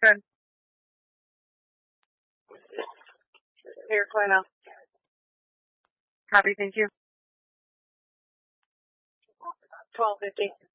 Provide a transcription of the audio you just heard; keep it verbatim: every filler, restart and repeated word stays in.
Good. Here, clear now. Copy, thank you. twelve fifty.